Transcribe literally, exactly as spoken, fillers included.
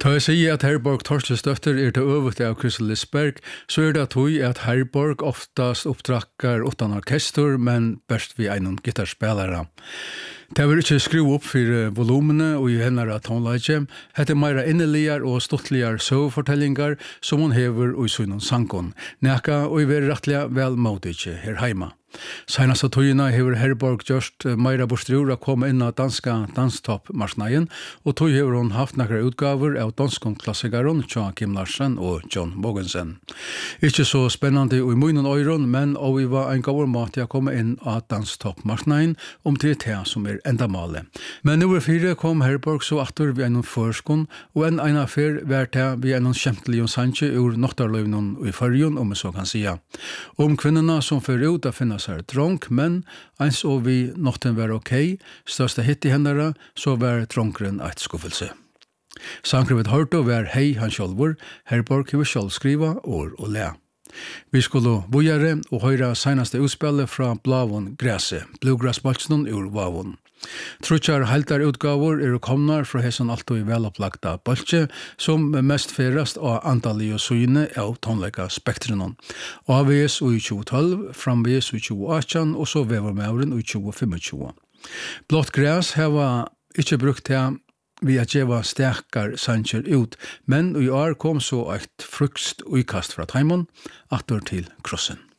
Da jeg sier at Herborg Torstensdøtter er til øvet av Kristel Lisberg, så er det tog at Herborg oftast oppdrakker utan orkester, men best vi einon gitarspelare. Det vil ikke skru opp for volumene og i henne tonelaget. Hette er meira inneligar og stuttligar søvfortellingar som hun hever og i søgnon sankon. Neka og i veri rettelig vel modige her heima. Senast av tøyina hever Herborg gjørst meira borstrur å komme inn av danska danstoppmarsnaien, og tøy hever hun haft nakra utgaver av danskon klassikaren Joakim Larsen og John Mogensen. Ikke så spennende og i munnen øyron, men og vi var en gaver måte å komme inn av danstoppmarsnaien om til det som er enda male. Men nummer fire kom Herborg så atter vi en forskon, og en ena fyr vært det vi en kjemtelig sannsje ur noktarløvnen i fargen, om vi så kan sia. Om kvinnerne som fører ut av finnes er trånk, men eins og vi notten var ok, største hit i hendere, så var trånkren et skuffelse. Sankrevet hørte var hei han sjølvor, Herborg hever sjølv skriva år og le. Vi skulle bojare og høyre senaste utspillet fra Blavon Græse, Bluegrass-balsnon ur Vavon. Trutjar heltar utgaver er komnar fra hesson alto i velopplagta balsje, som mest ferast av antallig og syne av tonleika spektrenon. Avvis i tjue tolv, framvis i tjue atten, og så vever mauren i tjue tjue. Blått græs heva ikkje brukt til vi at gjeva sterkar sanger ut, men i år kom så eit frukst uikast fra Taimon, atter til krossen.